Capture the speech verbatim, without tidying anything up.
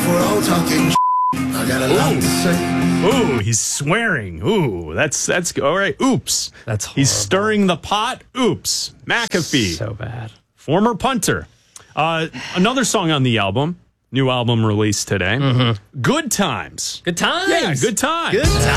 we're all talking, I got a lot to say. Ooh, he's swearing. Ooh, that's that's all right. Oops, That's he's horrible. stirring the pot. Oops, McAfee, So bad. former punter. Uh, another song on the album, new album released today. Good Times. Good times. Yeah, good times. Good times.